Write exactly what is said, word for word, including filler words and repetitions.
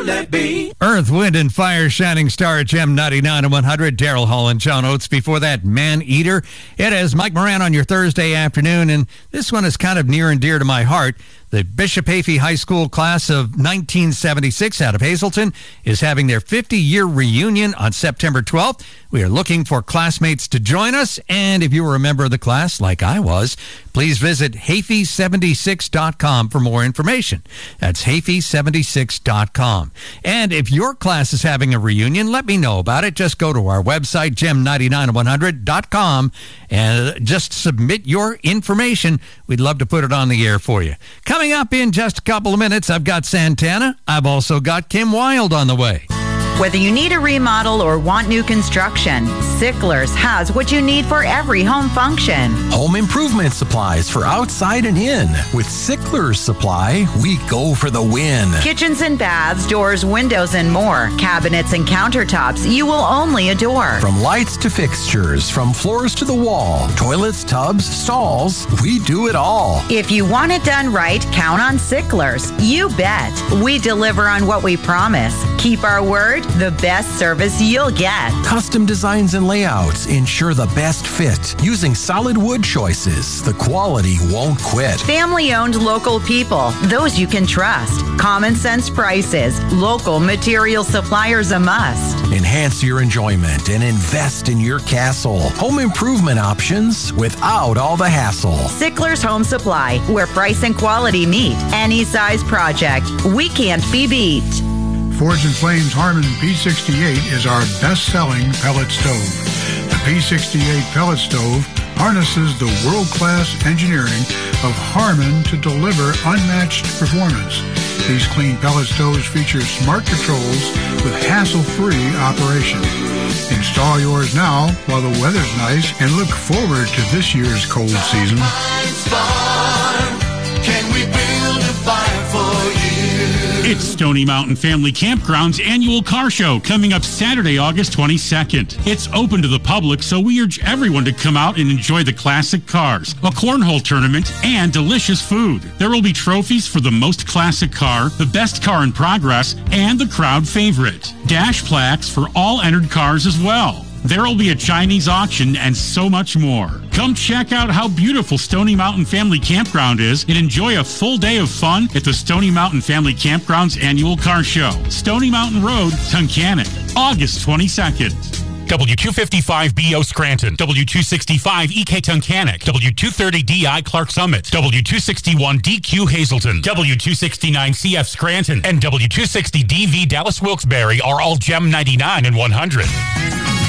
will it be? Earth, Wind, and Fire, Shining Star at Gem ninety-nine and one hundred. Daryl Hall and John Oates. Before that, Man Eater. It is Mike Moran on your Thursday afternoon, and this one is kind of near and dear to my heart. The Bishop Hafey High School class of nineteen seventy-six out of Hazleton is having their fifty-year reunion on September twelfth. We are looking for classmates to join us, and if you were a member of the class, like I was, please visit hafey seventy-six dot com for more information. That's hafey seventy-six dot com. And if your class is having a reunion, let me know about it. Just go to our website, gem ninety-nine one hundred dot com, and just submit your information. We'd love to put it on the air for you. Coming up in just a couple of minutes, I've got Santana. I've also got Kim Wilde on the way. Whether you need a remodel or want new construction, Sickler's has what you need for every home function. Home improvement supplies for outside and in. With Sickler's Supply, we go for the win. Kitchens and baths, doors, windows, and more. Cabinets and countertops you will only adore. From lights to fixtures, from floors to the wall, toilets, tubs, stalls, we do it all. If you want it done right, count on Sickler's. You bet. We deliver on what we promise. Keep our word. The best service you'll get. Custom designs and layouts ensure the best fit. Using solid wood choices, the quality won't quit. Family-owned local people, those you can trust. Common sense prices. Local material suppliers a must. Enhance your enjoyment and invest in your castle. Home improvement options without all the hassle. Sickler's Home Supply, where price and quality meet. Any size project, we can't be beat. Forge and Flames Harmon P sixty-eight is our best-selling pellet stove. The P sixty-eight pellet stove harnesses the world-class engineering of Harmon to deliver unmatched performance. These clean pellet stoves feature smart controls with hassle-free operation. Install yours now while the weather's nice and look forward to this year's cold season. Can we build a fire for you? It's Stony Mountain Family Campground's annual car show coming up Saturday, August twenty-second. It's open to the public, so we urge everyone to come out and enjoy the classic cars, a cornhole tournament, and delicious food. There will be trophies for the most classic car, the best car in progress, and the crowd favorite. Dash plaques for all entered cars as well. There will be a Chinese auction and so much more. Come check out how beautiful Stony Mountain Family Campground is and enjoy a full day of fun at the Stony Mountain Family Campground's annual car show. Stony Mountain Road, Tunkhannock, August twenty-second. W two fifty-five B O Scranton, W two sixty-five E K Tunkhannock, W two thirty D I Clark Summit, W two sixty-one D Q Hazleton, W two sixty-nine C F Scranton, and W two sixty D V Dallas Wilkes-Barre are all Gem ninety-nine and one hundred.